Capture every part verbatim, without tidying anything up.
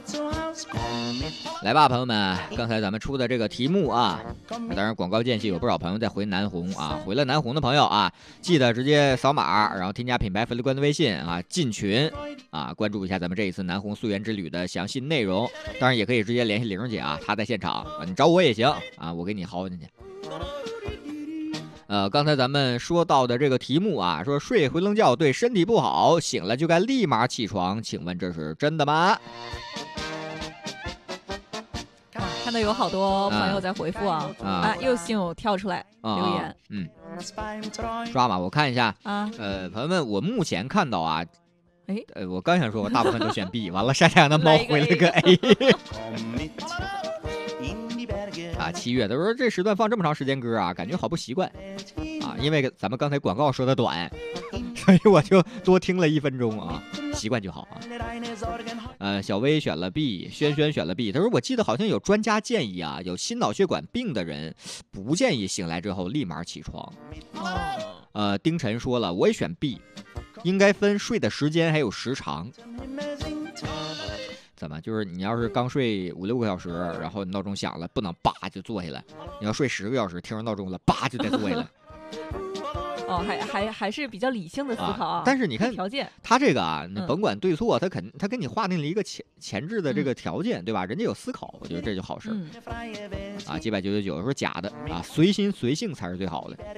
来吧，朋友们，刚才咱们出的这个题目啊，当然广告间隙有不少朋友在回南红啊，回了南红的朋友啊，记得直接扫码，然后添加品牌粉丝官的微信啊，进群啊，关注一下咱们这一次南红溯源之旅的详细内容。当然也可以直接联系玲姐啊，她在现场啊，你找我也行啊，我给你薅进去。呃，刚才咱们说到的这个题目啊，说睡回笼觉对身体不好，醒了就该立马起床，请问这是真的吗？ 看到有好多朋友在回复啊，啊，啊又信友跳出来、啊、留言， 嗯，刷吧，我看一下啊， 呃，朋友们，我目前看到啊， 哎， 呃，我刚想说，我大部分都选 B， 完了，晒太阳的猫回了个 A。啊，七月的时候这时段放这么长时间歌啊，感觉好不习惯啊，因为咱们刚才广告说的短，所以我就多听了一分钟啊，习惯就好啊。呃，小薇选了 B， 轩轩选了 B， 他说我记得好像有专家建议啊，有心脑血管病的人不建议醒来之后立马起床。呃，丁晨说了，我也选 B， 应该分睡的时间还有时长。怎么？就是你要是刚睡五六个小时，然后闹钟响了，不能叭就坐下来。你要睡十个小时，听着闹钟了，叭就得坐下来。 哦，还还还是比较理性的思考啊。 啊但是你看条件， 他这个啊，你甭管对错，他肯他给你划定了一个前前置的这个条件，嗯、对吧？人家有思考，我觉得这就好事。嗯、啊，几百九十九说假的啊，随心随性才是最好的。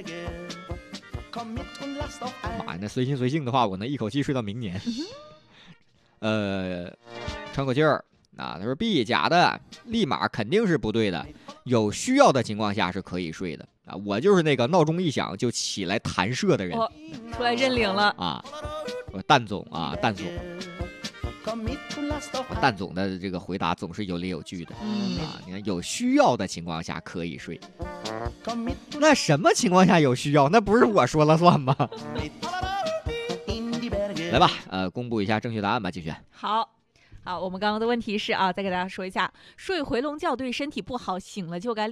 妈呀，那随心随性的话，我能一口气睡到明年。呃。喘口气儿啊，他说 B 假的，立马肯定是不对的。有需要的情况下是可以睡的啊。我就是那个闹钟一响就起来弹射的人。 哦、出来认领了啊！我蛋总啊，蛋总，蛋总的这个回答总是有理有据的、 嗯、 啊。你看，有需要的情况下可以睡，那什么情况下有需要？那不是我说了算吗？来吧，呃，公布一下正确答案吧，继续。 好。好，我们刚刚的问题是啊，再给大家说一下，睡回笼觉对身体不好，醒了就该